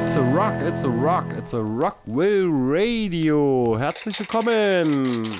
It's a Rockville Radio. Herzlich willkommen.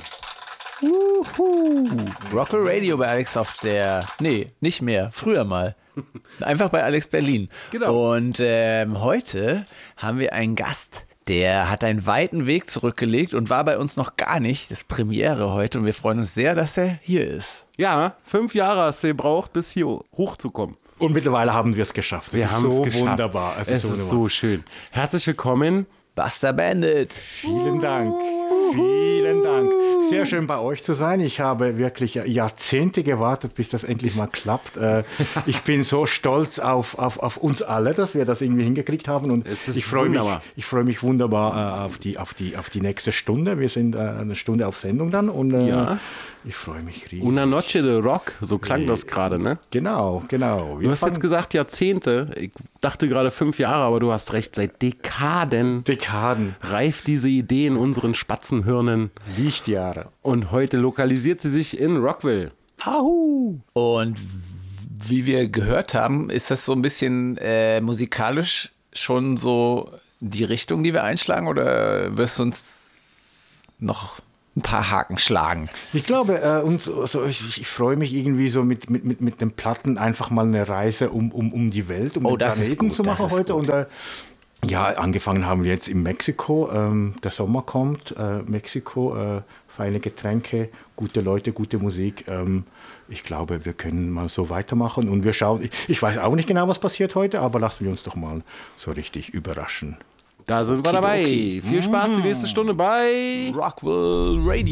Rockville Radio bei Alex auf der... Nee, nicht mehr. Früher mal. Einfach bei Alex Berlin. Genau. Und heute haben wir einen Gast, der hat einen weiten Weg zurückgelegt und war bei uns noch gar nicht. Das ist Premiere heute und wir freuen uns sehr, dass er hier ist. Ja, 5 Jahre hast du gebraucht, bis hier hochzukommen. Und mittlerweile haben wir es geschafft. Wir haben es geschafft. Wunderbar. Es ist so schön. Herzlich willkommen. Buster Bandit. Vielen Dank. Vielen Dank. Sehr schön bei euch zu sein. Ich habe wirklich Jahrzehnte gewartet, bis das endlich mal klappt. Ich bin so stolz auf uns alle, dass wir das irgendwie hingekriegt haben. Und ich freue mich wunderbar auf die nächste Stunde. Wir sind eine Stunde auf Sendung dann. Und Ja. ich freue mich riesig. Una Noche de Rock, so klang das gerade, ne? Genau. Du hast jetzt gesagt Jahrzehnte. Ich dachte gerade 5 Jahre, aber du hast recht. Seit Dekaden reift diese Idee in unseren Spatzenhirnen. Lichtjahre. Und heute lokalisiert sie sich in Rockville. Ahu. Und wie wir gehört haben, ist das so ein bisschen musikalisch schon so die Richtung, die wir einschlagen, oder wirst du uns noch ein paar Haken schlagen? Ich glaube, ich freue mich irgendwie so mit den Platten einfach mal eine Reise um die Welt, um den Planeten zu machen heute. Und angefangen haben wir jetzt in Mexiko. Der Sommer kommt, Mexiko, feine Getränke, gute Leute, gute Musik. Ich glaube, wir können mal so weitermachen und wir schauen. Ich weiß auch nicht genau, was passiert heute, aber lassen wir uns doch mal so richtig überraschen. Da sind wir dabei. Viel Spaß die nächste Stunde bei Rockville Radio.